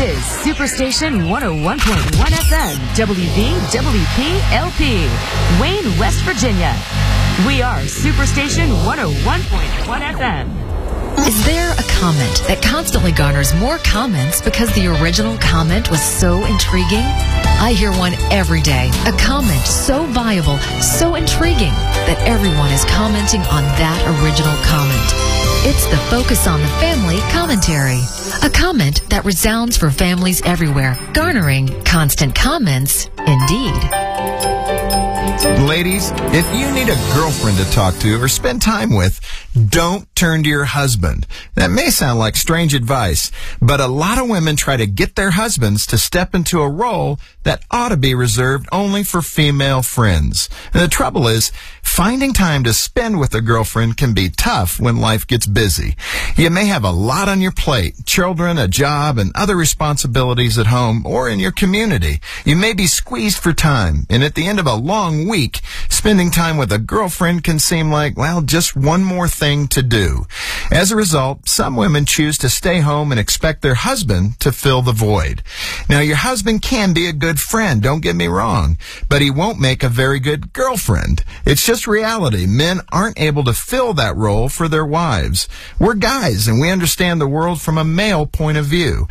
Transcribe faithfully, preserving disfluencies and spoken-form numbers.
is Superstation one oh one point one F M, W V W P L P, Wayne, West Virginia. We are Superstation one oh one point one F M. Is there a comment that constantly garners more comments because the original comment was so intriguing? I hear one every day. A comment so viable, so intriguing, that everyone is commenting on that original comment. It's the Focus on the Family commentary. A comment that resounds for families everywhere, garnering constant comments indeed. Ladies, if you need a girlfriend to talk to or spend time with, don't turn to your husband. That may sound like strange advice, but a lot of women try to get their husbands to step into a role that ought to be reserved only for female friends. And the trouble is, finding time to spend with a girlfriend can be tough when life gets busy. You may have a lot on your plate, children, a job, and other responsibilities at home or in your community. You may be squeezed for time, and at the end of a long week, spending time with a girlfriend can seem like, well, just one more thing to do. As a result, some women choose to stay home and expect their husband to fill the void. Now, your husband can be a good friend, don't get me wrong, but he won't make a very good girlfriend. It's just reality. Men aren't able to fill that role for their wives. We're guys, and we understand the world from a male point of view.